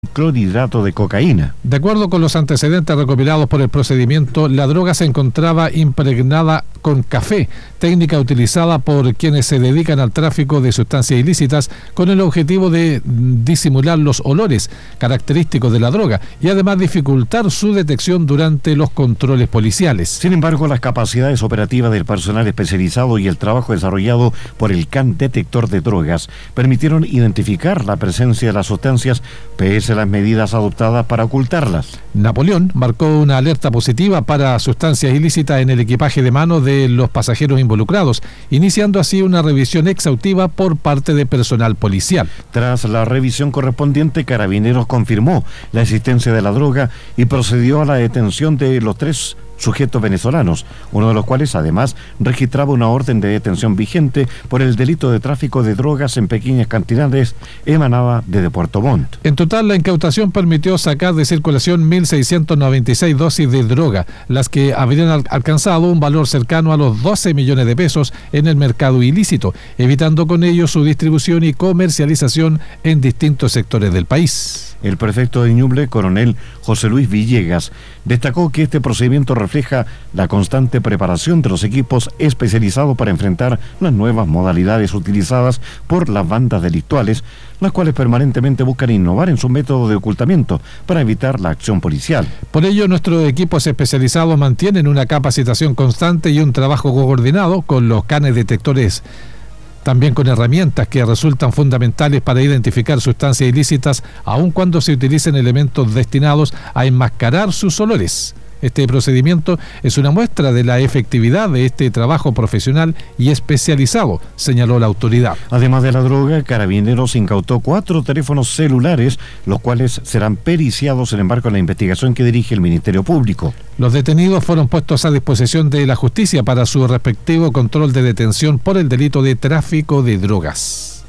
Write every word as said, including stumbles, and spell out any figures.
clorhidrato de cocaína. De acuerdo con los antecedentes recopilados por el procedimiento, la droga se encontraba impregnada con café, técnica utilizada por quienes se dedican al tráfico de sustancias ilícitas con el objetivo de disimular los olores característicos de la droga y además dificultar su detección durante los controles policiales. Sin embargo, las capacidades operativas del personal especializado y el trabajo desarrollado por el C A N detector de drogas permitieron identificar la presencia de las sustancias pese a las medidas adoptadas para ocultarlas. Napoleón marcó una alerta positiva para sustancias ilícitas en el equipaje de mano de los pasajeros involucrados, iniciando así una revisión exhaustiva por parte de personal policial. Tras la revisión correspondiente, Carabineros confirmó la existencia de la droga y procedió a la detención de los tres sujetos venezolanos, uno de los cuales además registraba una orden de detención vigente por el delito de tráfico de drogas en pequeñas cantidades emanada desde Puerto Montt. En total, la incautación permitió sacar de circulación mil seiscientas noventa y seis dosis de droga, las que habrían al- alcanzado un valor cercano a los doce millones de pesos en el mercado ilícito, evitando con ello su distribución y comercialización en distintos sectores del país. El prefecto de Ñuble, coronel José Luis Villegas, destacó que este procedimiento refleja la constante preparación de los equipos especializados para enfrentar las nuevas modalidades utilizadas por las bandas delictuales, las cuales permanentemente buscan innovar en su método de ocultamiento para evitar la acción policial. Por ello, nuestros equipos especializados mantienen una capacitación constante y un trabajo coordinado con los canes detectores, también con herramientas que resultan fundamentales para identificar sustancias ilícitas, aun cuando se utilicen elementos destinados a enmascarar sus olores. Este procedimiento es una muestra de la efectividad de este trabajo profesional y especializado, señaló la autoridad. Además de la droga, Carabineros incautó cuatro teléfonos celulares, los cuales serán periciados en embargo en la investigación que dirige el Ministerio Público. Los detenidos fueron puestos a disposición de la justicia para su respectivo control de detención por el delito de tráfico de drogas.